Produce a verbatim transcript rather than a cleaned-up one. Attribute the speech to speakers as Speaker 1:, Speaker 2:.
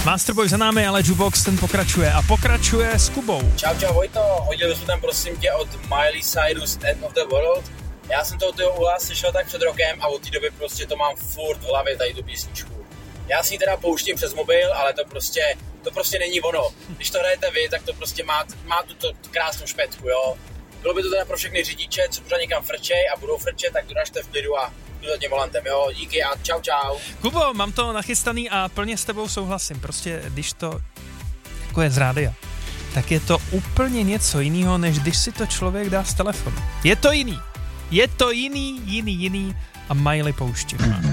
Speaker 1: Masterboy za námi, ale Jukebox ten pokračuje a pokračuje s Kubou.
Speaker 2: Čau, čau Vojto, hodil jsem tam prosím tě od Miley Cyrus End of the World. Já jsem toho toho uhlas slyšel tak před rokem a od té doby prostě to mám furt v hlavě, tady tu písničku. Já si ji teda pouštím přes mobil, ale to prostě, to prostě není ono. Když to hrajete vy, tak to prostě má, má tu krásnou špetku, jo. Bylo by to teda pro všechny řidiče, co pořád někam frčej a budou frčet, tak doražte v klidu a jdu za tím volantem, jo. Díky a čau, čau.
Speaker 1: Kubo, mám to nachystaný a plně s tebou souhlasím. Prostě, když to jako je z rádia, tak je to úplně něco jiného, než když si to člověk dá z telefonu. Je to jiný. Je to jiný, jiný, jiný a Miley pouští.